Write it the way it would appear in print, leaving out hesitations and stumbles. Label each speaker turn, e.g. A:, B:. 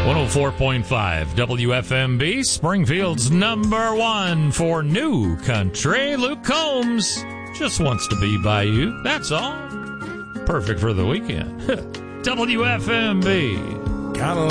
A: 104.5 WFMB, Springfield's number one for new country. Luke Combs just wants to be by you. That's all. Perfect for the weekend. WFMB.
B: Kinda